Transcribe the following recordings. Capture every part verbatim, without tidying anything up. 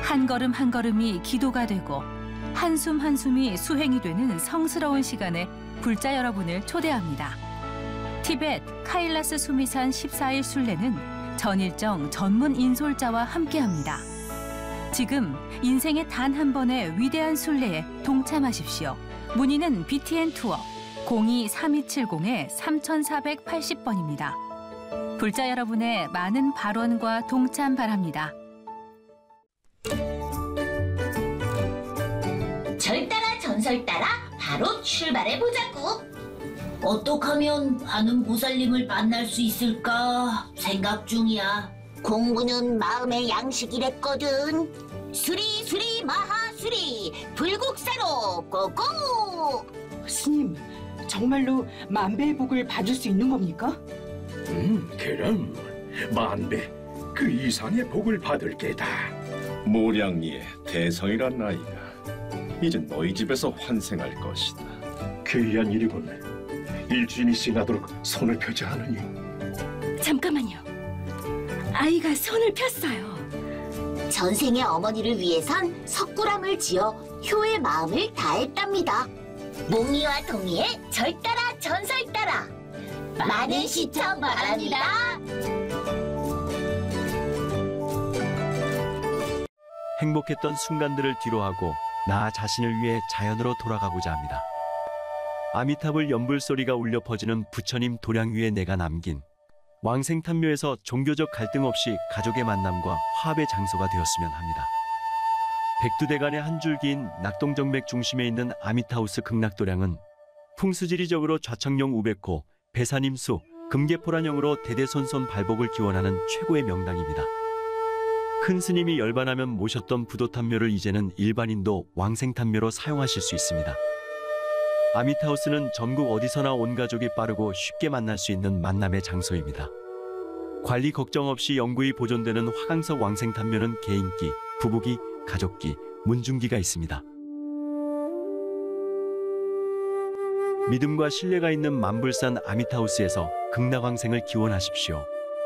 한 걸음 한 걸음이 기도가 되고 한숨 한숨이 수행이 되는 성스러운 시간에 불자 여러분을 초대합니다. 티벳 카일라스 수미산 십사 일 순례는 전일정 전문 인솔자와 함께합니다. 지금 인생의 단 한 번의 위대한 순례에 동참하십시오. 문의는 비티엔 투어 공이 삼이칠공 삼사팔공 번입니다. 불자 여러분의 많은 발언과 동참 바랍니다. 절 따라 전설 따라 바로 출발해 보자고. 어떻게 하면 하는 보살님을 만날 수 있을까 생각 중이야. 공부는 마음의 양식이랬거든. 수리 수리 마하수리 불국사로 고고. 스님, 정말로 만배의 복을 받을 수 있는 겁니까? 음, 그럼 만배 그 이상의 복을 받을 게다. 모량리의 대성이란 나이가 이제 너희 집에서 환생할 것이다. 귀한 일이군. 일주인이 지나도록 손을 펴지 않으니. 잠깐만요. 아이가 손을 폈어요. 전생의 어머니를 위해선 석굴암을 지어 효의 마음을 다했답니다. 몽이와 동이의 절 따라 전설 따라 많은 시청 바랍니다. 행복했던 순간들을 뒤로하고 나 자신을 위해 자연으로 돌아가고자 합니다. 아미타불 연불소리가 울려 퍼지는 부처님 도량 위에 내가 남긴 왕생탄묘에서 종교적 갈등 없이 가족의 만남과 화합의 장소가 되었으면 합니다. 백두대간의 한 줄기인 낙동정맥 중심에 있는 아미타우스 극락도량은 풍수지리적으로 좌청룡 우백호, 배산임수, 금계포란형으로 대대손손 발복을 기원하는 최고의 명당입니다. 큰 스님이 열반하면 모셨던 부도탄묘를 이제는 일반인도 왕생탄묘로 사용하실 수 있습니다. 아미타우스는 전국 어디서나 온 가족이 빠르고 쉽게 만날 수 있는 만남의 장소입니다. 관리 걱정 없이 영구히 보존되는 화강석 왕생탄묘는 개인기, 부부기, 가족기, 문중기가 있습니다. 믿음과 신뢰가 있는 만불산 아미타우스에서 극락왕생을 기원하십시오.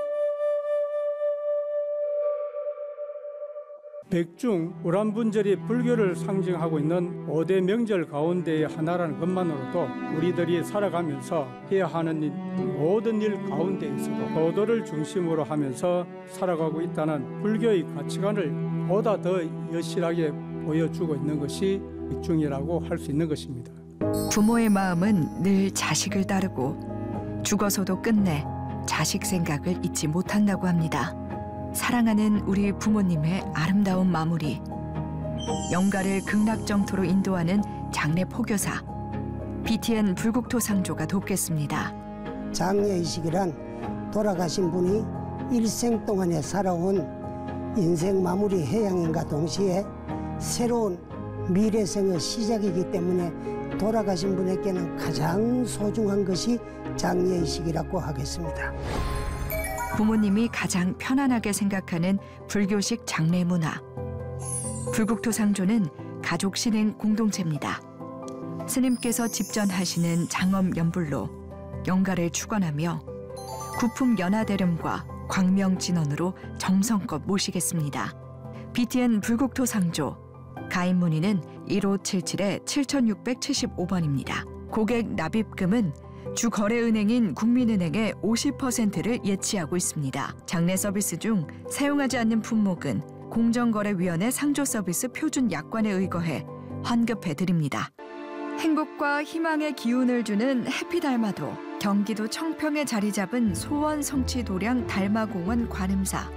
백중 우란분절이 불교를 상징하고 있는 오 대 명절 가운데의 하나라는 것만으로도 우리들이 살아가면서 해야 하는 일, 모든 일 가운데에서도 도도를 중심으로 하면서 살아가고 있다는 불교의 가치관을 보다 더 여실하게 보여주고 있는 것이 백중이라고 할 수 있는 것입니다. 부모의 마음은 늘 자식을 따르고 죽어서도 끝내 자식 생각을 잊지 못한다고 합니다. 사랑하는 우리 부모님의 아름다운 마무리, 영가를 극락정토로 인도하는 장례 포교사 비티엔 불국토상조가 돕겠습니다. 장례의식이란 돌아가신 분이 일생 동안에 살아온 인생 마무리 해양인과 동시에 새로운 미래생의 시작이기 때문에 돌아가신 분에게는 가장 소중한 것이 장례의식이라고 하겠습니다. 부모님이 가장 편안하게 생각하는 불교식 장례 문화. 불국토상조는 가족 신행 공동체입니다. 스님께서 집전하시는 장엄 연불로 영가를 축원하며 구품 연화대름과 광명진언으로 정성껏 모시겠습니다. 비티엔 불국토상조 가입 문의는 일오칠칠 칠육칠오 번입니다. 고객 납입금은 주 거래은행인 국민은행의 오십 퍼센트를 예치하고 있습니다. 장례 서비스 중 사용하지 않는 품목은 공정거래위원회 상조 서비스 표준 약관에 의거해 환급해드립니다. 행복과 희망의 기운을 주는 해피달마도 경기도 청평에 자리 잡은 소원 성취 도량 달마공원 관음사.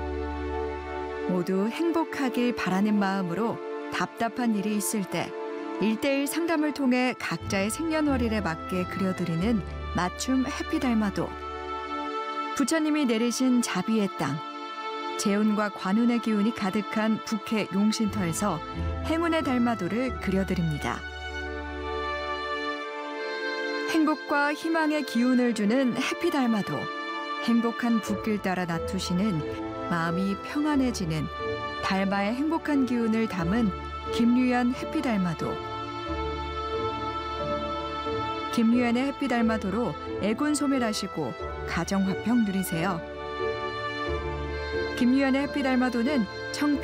모두 행복하길 바라는 마음으로 답답한 일이 있을 때 일대일 상담을 통해 각자의 생년월일에 맞게 그려드리는 맞춤 해피달마도. 부처님이 내리신 자비의 땅, 재운과 관운의 기운이 가득한 북해 용신터에서 행운의 달마도를 그려드립니다. 행복과 희망의 기운을 주는 해피달마도. 행복한 붓길 따라 나투시는 마음이 평안해지는 달마의 행복한 기운을 담은 김유연 해피달마도. 김유연의 해피달마도로 애군 소멸하시고 가정화평 누리세요. 김유연의 해피달마도는 청평